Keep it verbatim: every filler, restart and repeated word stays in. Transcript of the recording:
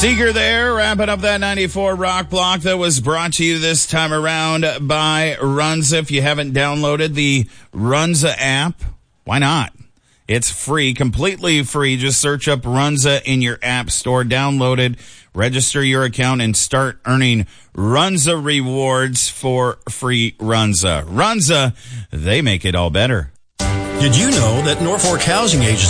Seeger there, wrapping up that ninety-four Rock Block that was brought to you this time around by Runza. If you haven't downloaded the Runza app, why not? It's free, completely free. Just search up Runza in your app store, download it, register your account, and start earning Runza rewards for free Runza. Runza, they make it all better. Did you know that Norfolk Housing Agency